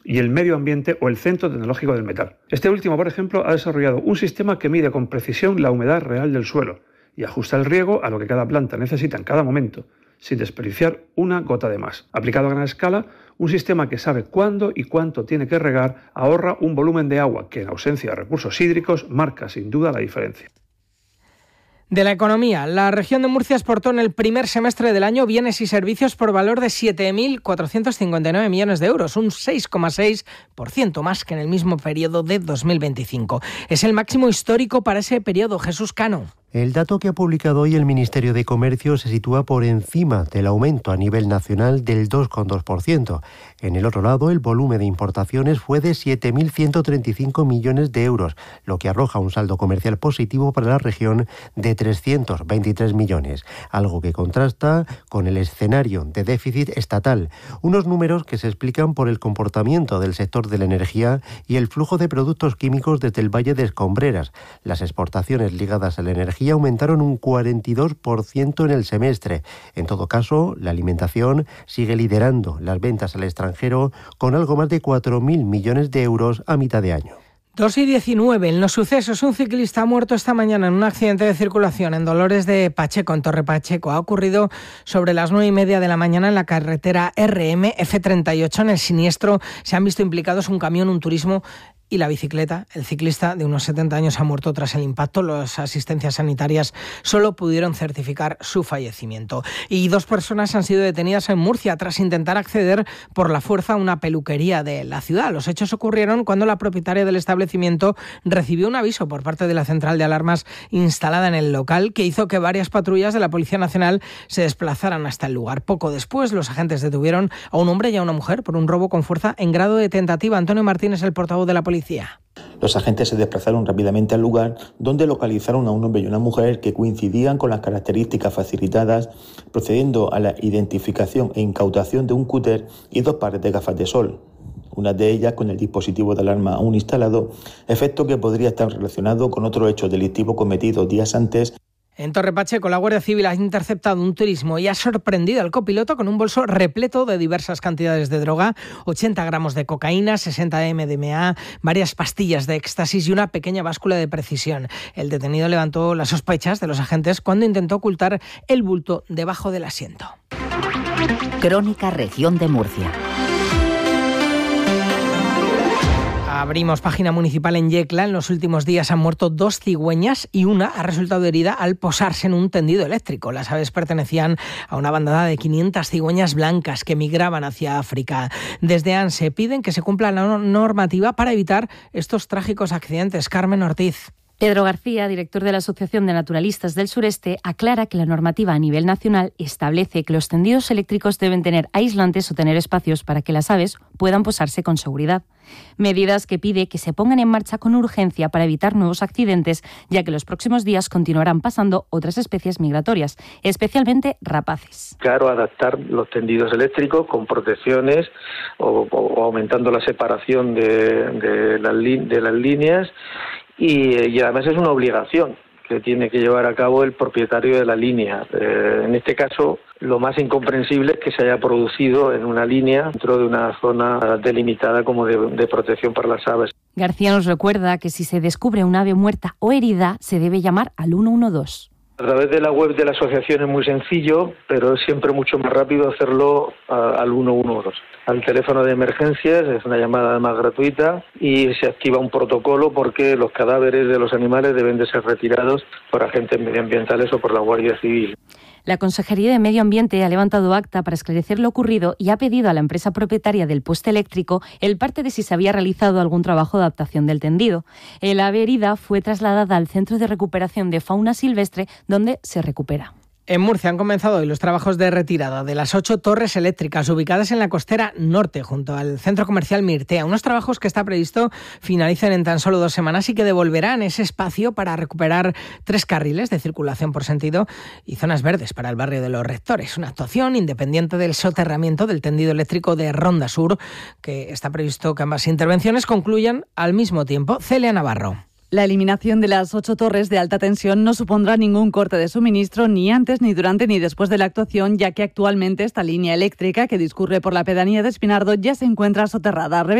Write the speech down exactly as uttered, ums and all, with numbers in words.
y el Medio Ambiente o el Centro Tecnológico del Metal. Este último, por ejemplo, ha desarrollado un sistema que mide con precisión la humedad real del suelo y ajusta el riego a lo que cada planta necesita en cada momento, sin desperdiciar una gota de más. Aplicado a gran escala, un sistema que sabe cuándo y cuánto tiene que regar ahorra un volumen de agua que, en ausencia de recursos hídricos, marca sin duda la diferencia. De la economía, la región de Murcia exportó en el primer semestre del año bienes y servicios por valor de siete mil cuatrocientos cincuenta y nueve millones de euros, un seis coma seis por ciento más que en el mismo periodo de dos mil veinticinco. Es el máximo histórico para ese periodo. Jesús Cano. El dato que ha publicado hoy el Ministerio de Comercio se sitúa por encima del aumento a nivel nacional del dos coma dos por ciento. En el otro lado, el volumen de importaciones fue de siete mil ciento treinta y cinco millones de euros, lo que arroja un saldo comercial positivo para la región de trescientos veintitrés millones, algo que contrasta con el escenario de déficit estatal. Unos números que se explican por el comportamiento del sector de la energía y el flujo de productos químicos desde el Valle de Escombreras. Las exportaciones ligadas a la energía aumentaron un cuarenta y dos por ciento en el semestre. En todo caso, la alimentación sigue liderando las ventas al extranjero con algo más de cuatro mil millones de euros a mitad de año. dos y diecinueve. En los sucesos, un ciclista ha muerto esta mañana en un accidente de circulación en Dolores de Pacheco, en Torre Pacheco. Ha ocurrido sobre las nueve y media de la mañana en la carretera R M F treinta y ocho. En el siniestro se han visto implicados un camión, un turismo y la bicicleta. El ciclista de unos setenta años ha muerto tras el impacto. Las asistencias sanitarias solo pudieron certificar su fallecimiento. Y dos personas han sido detenidas en Murcia tras intentar acceder por la fuerza a una peluquería de la ciudad. Los hechos ocurrieron cuando la propietaria del establecimiento recibió un aviso por parte de la central de alarmas instalada en el local que hizo que varias patrullas de la Policía Nacional se desplazaran hasta el lugar. Poco después, los agentes detuvieron a un hombre y a una mujer por un robo con fuerza en grado de tentativa. Antonio Martínez, el portavoz de la policía. Los agentes se desplazaron rápidamente al lugar, donde localizaron a un hombre y una mujer que coincidían con las características facilitadas, procediendo a la identificación e incautación de un cúter y dos pares de gafas de sol, una de ellas con el dispositivo de alarma aún instalado, efecto que podría estar relacionado con otro hecho delictivo cometido días antes. En Torre Pacheco, la Guardia Civil ha interceptado un turismo y ha sorprendido al copiloto con un bolso repleto de diversas cantidades de droga, ochenta gramos de cocaína, sesenta de M D M A, varias pastillas de éxtasis y una pequeña báscula de precisión. El detenido levantó las sospechas de los agentes cuando intentó ocultar el bulto debajo del asiento. Crónica Región de Murcia. Abrimos página municipal en Yecla. En los últimos días han muerto dos cigüeñas y una ha resultado herida al posarse en un tendido eléctrico. Las aves pertenecían a una bandada de quinientas cigüeñas blancas que migraban hacia África. Desde ANSE piden que se cumpla la normativa para evitar estos trágicos accidentes. Carmen Ortiz. Pedro García, director de la Asociación de Naturalistas del Sureste, aclara que la normativa a nivel nacional establece que los tendidos eléctricos deben tener aislantes o tener espacios para que las aves puedan posarse con seguridad. Medidas que pide que se pongan en marcha con urgencia para evitar nuevos accidentes, ya que los próximos días continuarán pasando otras especies migratorias, especialmente rapaces. Claro, adaptar los tendidos eléctricos con protecciones o, o aumentando la separación de, de, las, de las líneas. Y, y además es una obligación que tiene que llevar a cabo el propietario de la línea. Eh, en este caso, lo más incomprensible es que se haya producido en una línea dentro de una zona delimitada como de, de protección para las aves. García nos recuerda que si se descubre un ave muerta o herida, se debe llamar al uno uno dos. A través de la web de la asociación es muy sencillo, pero es siempre mucho más rápido hacerlo a, al uno uno dos. Al teléfono de emergencias es una llamada además gratuita y se activa un protocolo porque los cadáveres de los animales deben de ser retirados por agentes medioambientales o por la Guardia Civil. La Consejería de Medio Ambiente ha levantado acta para esclarecer lo ocurrido y ha pedido a la empresa propietaria del poste eléctrico el parte de si se había realizado algún trabajo de adaptación del tendido. El ave herida fue trasladada al Centro de Recuperación de Fauna Silvestre, donde se recupera. En Murcia han comenzado hoy los trabajos de retirada de las ocho torres eléctricas ubicadas en la costera norte, junto al centro comercial Mirtea. Unos trabajos que está previsto finalicen en tan solo dos semanas y que devolverán ese espacio para recuperar tres carriles de circulación por sentido y zonas verdes para el barrio de los Rectores. Una actuación independiente del soterramiento del tendido eléctrico de Ronda Sur, que está previsto que ambas intervenciones concluyan al mismo tiempo. Celia Navarro. La eliminación de las ocho torres de alta tensión no supondrá ningún corte de suministro ni antes, ni durante, ni después de la actuación, ya que actualmente esta línea eléctrica que discurre por la pedanía de Espinardo ya se encuentra soterrada.